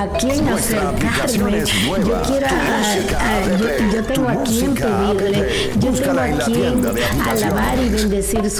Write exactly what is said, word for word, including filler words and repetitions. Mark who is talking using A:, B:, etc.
A: a quién acercarme, yo quiero a, a, yo, yo tengo a quién pedirle, yo tengo a quién alabar y bendecir su